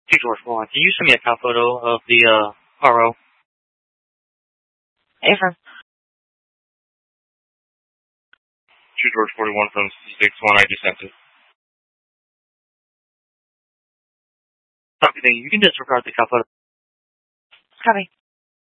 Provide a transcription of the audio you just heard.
Two George 1, can you send me a cop photo of the RO? Affirm. Two George 41 from 61, I just sent it. Copy, you can disregard the cop photo. Copy.